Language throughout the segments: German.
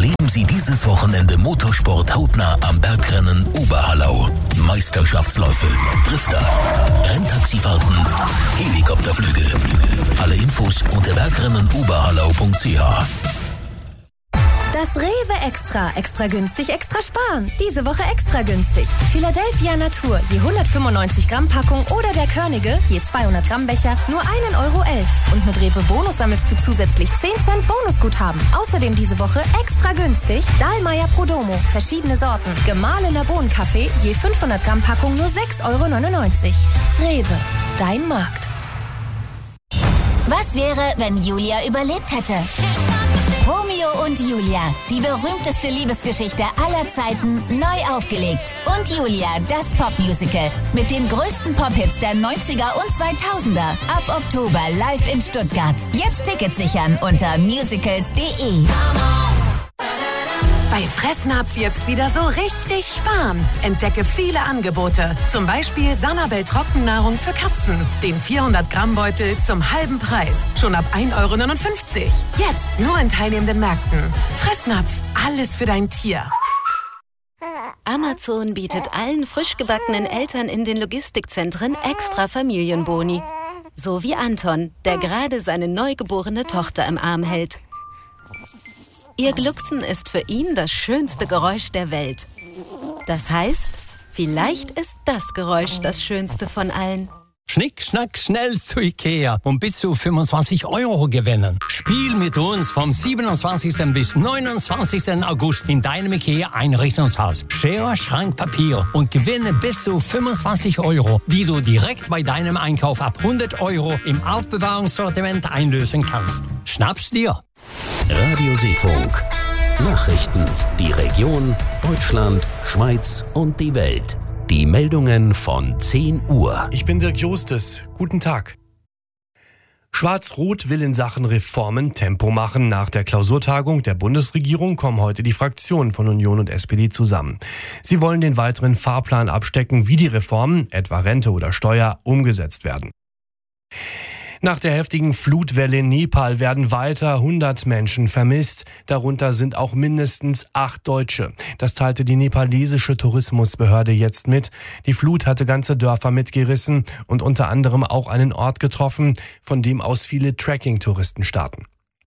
Erleben Sie dieses Wochenende Motorsport hautnah am Bergrennen Oberhallau. Meisterschaftsläufe, Drifter, Renntaxifahrten, Helikopterflüge. Alle Infos unter bergrennenoberhallau.ch. Das Rewe Extra. Extra günstig, extra sparen. Diese Woche extra günstig. Philadelphia Natur, je 195 Gramm Packung oder der Körnige, je 200 Gramm Becher, nur 1,11 Euro. Und mit Rewe Bonus sammelst du zusätzlich 10 Cent Bonusguthaben. Außerdem diese Woche extra günstig Dahlmeier Prodomo, verschiedene Sorten. Gemahlener Bohnenkaffee, je 500 Gramm Packung, nur 6,99 Euro. Rewe, dein Markt. Was wäre, wenn Julia überlebt hätte? Romeo und Julia, die berühmteste Liebesgeschichte aller Zeiten, neu aufgelegt. Und Julia, das Popmusical mit den größten Pop-Hits der 90er und 2000er. Ab Oktober live in Stuttgart. Jetzt Tickets sichern unter musicals.de. Bei Fressnapf jetzt wieder so richtig sparen. Entdecke viele Angebote. Zum Beispiel Sanabel Trockennahrung für Katzen. Den 400-Gramm-Beutel zum halben Preis. Schon ab 1,59 Euro. Jetzt nur in teilnehmenden Märkten. Fressnapf, alles für dein Tier. Amazon bietet allen frisch gebackenen Eltern in den Logistikzentren extra Familienboni. So wie Anton, der gerade seine neugeborene Tochter im Arm hält. Ihr Glucksen ist für ihn das schönste Geräusch der Welt. Das heißt, vielleicht ist das Geräusch das schönste von allen. Schnick, schnack, schnell zu Ikea und bis zu 25 Euro gewinnen. Spiel mit uns vom 27. bis 29. August in deinem Ikea-Einrichtungshaus. Schere, Schrank, Papier und gewinne bis zu 25 Euro, die du direkt bei deinem Einkauf ab 100 Euro im Aufbewahrungssortiment einlösen kannst. Schnapp's dir! Radio Seefunk. Nachrichten, die Region, Deutschland, Schweiz und die Welt. Die Meldungen von 10 Uhr. Ich bin Dirk Justes. Guten Tag. Schwarz-Rot will in Sachen Reformen Tempo machen. Nach der Klausurtagung der Bundesregierung kommen heute die Fraktionen von Union und SPD zusammen. Sie wollen den weiteren Fahrplan abstecken, wie die Reformen, etwa Rente oder Steuer, umgesetzt werden. Nach der heftigen Flutwelle in Nepal werden weiter 100 Menschen vermisst. Darunter sind auch mindestens 8 Deutsche. Das teilte die nepalesische Tourismusbehörde jetzt mit. Die Flut hatte ganze Dörfer mitgerissen und unter anderem auch einen Ort getroffen, von dem aus viele Trekking-Touristen starten.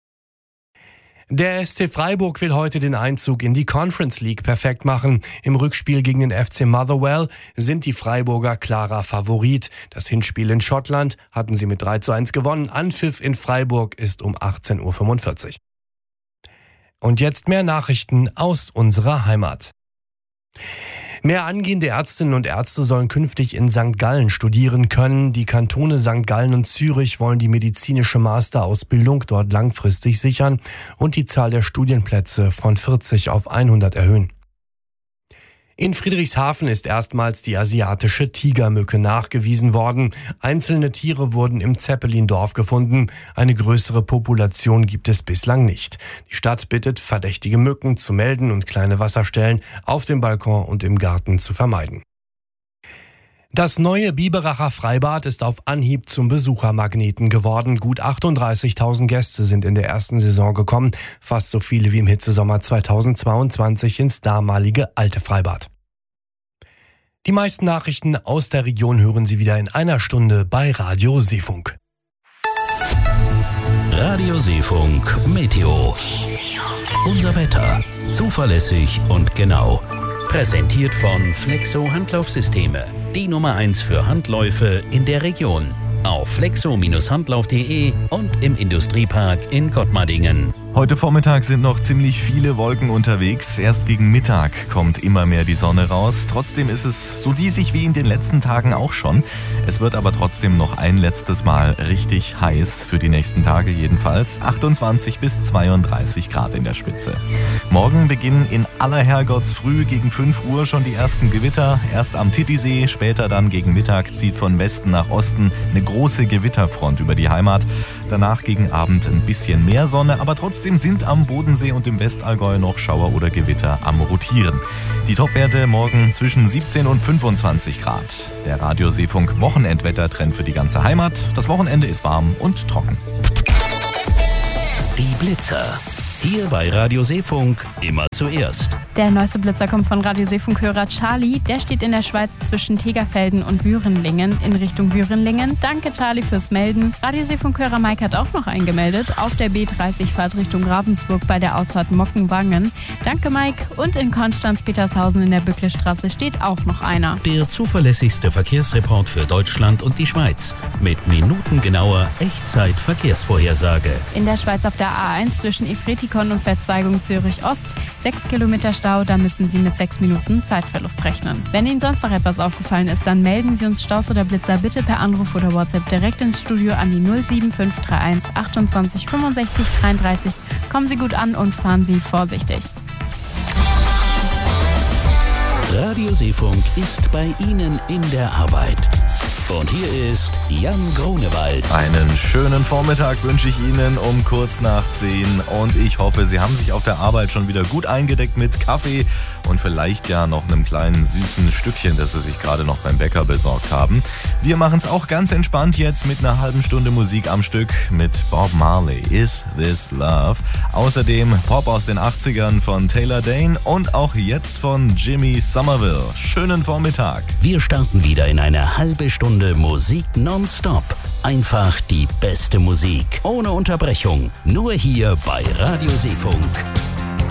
Der SC Freiburg will heute den Einzug in die Conference League perfekt machen. Im Rückspiel gegen den FC Motherwell sind die Freiburger klarer Favorit. Das Hinspiel in Schottland hatten sie mit 3:1 gewonnen. Anpfiff in Freiburg ist um 18:45 Uhr. Und jetzt mehr Nachrichten aus unserer Heimat. Mehr angehende Ärztinnen und Ärzte sollen künftig in St. Gallen studieren können. Die Kantone St. Gallen und Zürich wollen die medizinische Masterausbildung dort langfristig sichern und die Zahl der Studienplätze von 40 auf 100 erhöhen. In Friedrichshafen ist erstmals die asiatische Tigermücke nachgewiesen worden. Einzelne Tiere wurden im Zeppelindorf gefunden. Eine größere Population gibt es bislang nicht. Die Stadt bittet, verdächtige Mücken zu melden und kleine Wasserstellen auf dem Balkon und im Garten zu vermeiden. Das neue Biberacher Freibad ist auf Anhieb zum Besuchermagneten geworden. Gut 38.000 Gäste sind in der ersten Saison gekommen, fast so viele wie im Hitzesommer 2022 ins damalige alte Freibad. Die meisten Nachrichten aus der Region hören Sie wieder in einer Stunde bei Radio Seefunk. Radio Seefunk Meteo. Unser Wetter. Zuverlässig und genau. Präsentiert von Flexo Handlaufsysteme. Die Nummer 1 für Handläufe in der Region. Auf flexo-handlauf.de und im Industriepark in Gottmardingen. Heute Vormittag sind noch ziemlich viele Wolken unterwegs. Erst gegen Mittag kommt immer mehr die Sonne raus. Trotzdem ist es so diesig wie in den letzten Tagen auch schon. Es wird aber trotzdem noch ein letztes Mal richtig heiß, für die nächsten Tage jedenfalls. 28 bis 32 Grad in der Spitze. Morgen beginnen in aller Herrgottsfrüh gegen 5 Uhr schon die ersten Gewitter. Erst am Titisee, später dann gegen Mittag zieht von Westen nach Osten eine große Gewitterfront über die Heimat. Danach gegen Abend ein bisschen mehr Sonne, aber trotzdem sind am Bodensee und im Westallgäu noch Schauer oder Gewitter am Rotieren. Die Topwerte morgen zwischen 17 und 25 Grad. Der Radio Seefunk Wochenendwettertrend für die ganze Heimat. Das Wochenende ist warm und trocken. Die Blitzer. Hier bei Radio Seefunk immer zuerst. Der neueste Blitzer kommt von Radio Seefunk-Hörer Charlie. Der steht in der Schweiz zwischen Tegerfelden und Würenlingen in Richtung Würenlingen. Danke Charlie fürs Melden. Radio Seefunk-Hörer Mike hat auch noch eingemeldet. Auf der B30 Fahrt Richtung Ravensburg bei der Ausfahrt Mockenwangen. Danke Mike. Und in Konstanz-Petershausen in der Bücklestraße steht auch noch einer. Der zuverlässigste Verkehrsreport für Deutschland und die Schweiz. Mit minutengenauer Echtzeit-Verkehrsvorhersage. In der Schweiz auf der A1 zwischen Efretikon und Verzweigung Zürich-Ost 6 Kilometer Stau, da müssen Sie mit 6 Minuten Zeitverlust rechnen. Wenn Ihnen sonst noch etwas aufgefallen ist, dann melden Sie uns Staus oder Blitzer bitte per Anruf oder WhatsApp direkt ins Studio an die 07531 28 65 33. Kommen Sie gut an und fahren Sie vorsichtig. Radio Seefunk ist bei Ihnen in der Arbeit. Und hier ist Jan Grunewald. Einen schönen Vormittag wünsche ich Ihnen um kurz nach 10 und ich hoffe, Sie haben sich auf der Arbeit schon wieder gut eingedeckt mit Kaffee und vielleicht ja noch einem kleinen süßen Stückchen, das Sie sich gerade noch beim Bäcker besorgt haben. Wir machen es auch ganz entspannt jetzt mit einer halben Stunde Musik am Stück mit Bob Marley, Is This Love? Außerdem Pop aus den 80ern von Taylor Dayne und auch jetzt von Jimmy Somerville. Schönen Vormittag. Wir starten wieder in eine halbe Stunde Musik nonstop. Einfach die beste Musik. Ohne Unterbrechung. Nur hier bei Radio Seefunk.